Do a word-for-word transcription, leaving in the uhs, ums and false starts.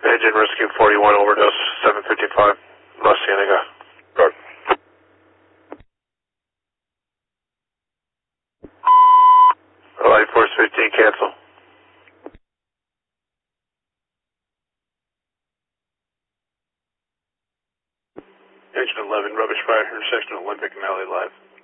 Engine Rescue forty-one, overdose, seven fifty-five, La Cienega. Guard. Light Force fifteen, cancel. Engine eleven, rubbish fire, intersection Olympic and Alley Live.